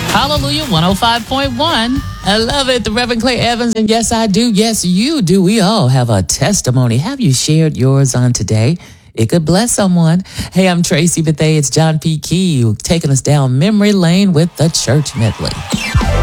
Hallelujah 105.1. I love it. The Reverend Clay Evans. And yes, I do. Yes, you do. We all have a testimony. Have you shared yours on today? It could bless someone. Hey, I'm Tracy Bethea. It's John P. Key taking us down memory lane with the church medley.